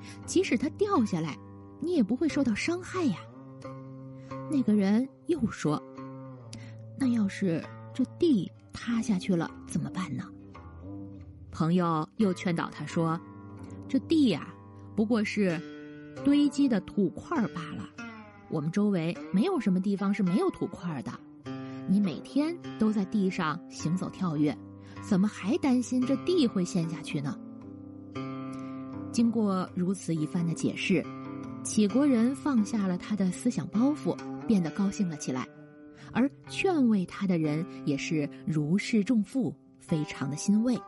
即使它掉下来，你也不会受到伤害呀。那个人又说，那要是这地塌下去了怎么办呢？朋友又劝导他说，这地呀，不过是堆积的土块罢了，我们周围没有什么地方是没有土块的，你每天都在地上行走跳跃，怎么还担心这地会陷下去呢？经过如此一番的解释，杞国人放下了他的思想包袱，变得高兴了起来，而劝慰他的人也是如释重负，非常的欣慰。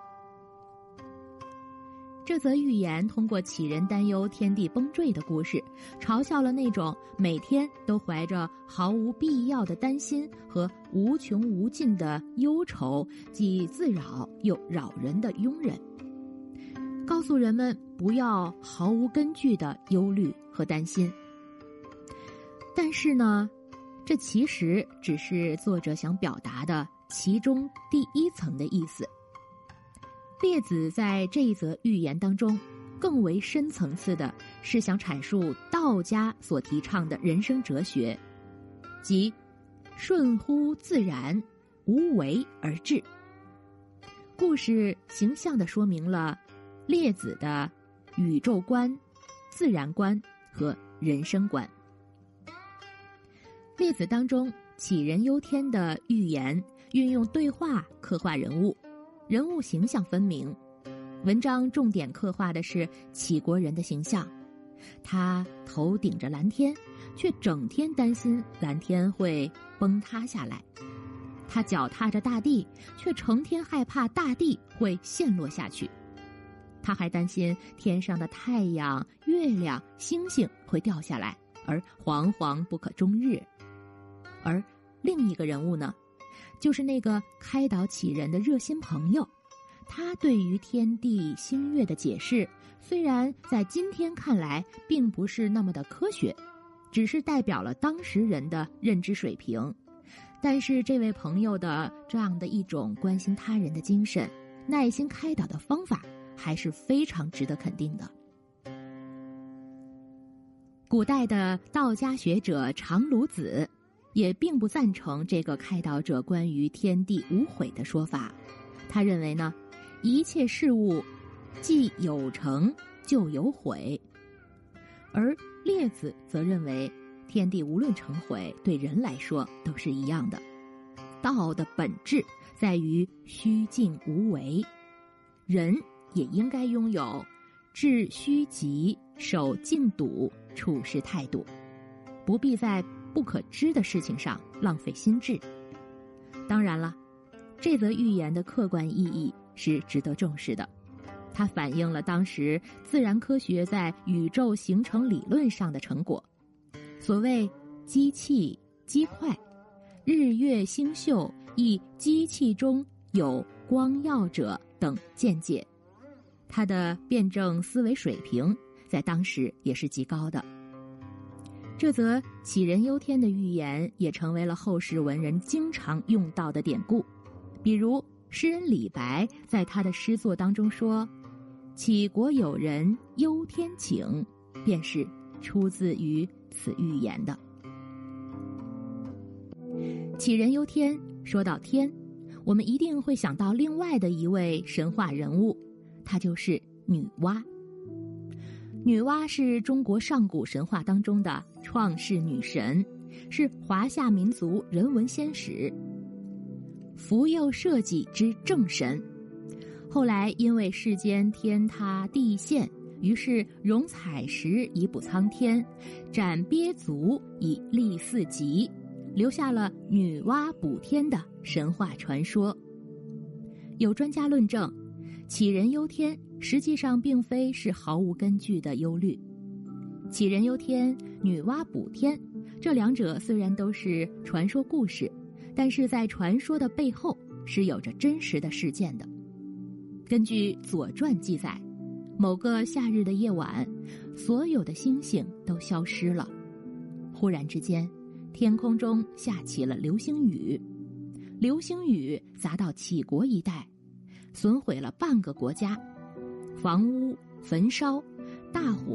这则寓言通过杞人担忧天地崩坠的故事，嘲笑了那种每天都怀着毫无必要的担心和无穷无尽的忧愁，既自扰又扰人的庸人，告诉人们不要毫无根据的忧虑和担心。但是呢，这其实只是作者想表达的其中第一层的意思。列子在这一则寓言当中，更为深层次的是想阐述道家所提倡的人生哲学，即顺乎自然，无为而治。故事形象地说明了列子的宇宙观、自然观和人生观。列子当中杞人忧天的寓言运用对话刻画人物，人物形象分明。文章重点刻画的是杞国人的形象，他头顶着蓝天，却整天担心蓝天会崩塌下来；他脚踏着大地，却成天害怕大地会陷落下去；他还担心天上的太阳、月亮、星星会掉下来，而惶惶不可终日。而另一个人物呢，就是那个开导杞人的热心朋友，他对于天地星月的解释，虽然在今天看来并不是那么的科学，只是代表了当时人的认知水平，但是这位朋友的这样的一种关心他人的精神、耐心开导的方法，还是非常值得肯定的。古代的道家学者常鲁子也并不赞成这个开导者关于天地无悔的说法。他认为呢，一切事物既有成就有毁，而列子则认为天地无论成毁，对人来说都是一样的。道的本质在于虚静无为，人也应该拥有致虚极、守静笃处事态度，不必在不可知的事情上浪费心智。当然了，这则寓言的客观意义是值得重视的，它反映了当时自然科学在宇宙形成理论上的成果。所谓机器、机块、日月星宿，亦机器中有光耀者等见解，它的辩证思维水平在当时也是极高的。这则杞人忧天的寓言也成为了后世文人经常用到的典故。比如诗人李白在他的诗作当中说，杞国有人忧天请，便是出自于此寓言的。杞人忧天，说到天，我们一定会想到另外的一位神话人物，她就是女娲。女娲是中国上古神话当中的创世女神，是华夏民族人文先史，扶佑社稷之正神。后来因为世间天塌地陷，于是容采石以补苍天，斩鳖足以立四极，留下了女娲补天的神话传说。有专家论证，杞人忧天实际上并非是毫无根据的忧虑。杞人忧天、女娲补天，这两者虽然都是传说故事，但是在传说的背后是有着真实的事件的。根据《左传》记载，某个夏日的夜晚，所有的星星都消失了。忽然之间，天空中下起了流星雨，流星雨砸到杞国一带，损毁了半个国家，房屋焚烧，大火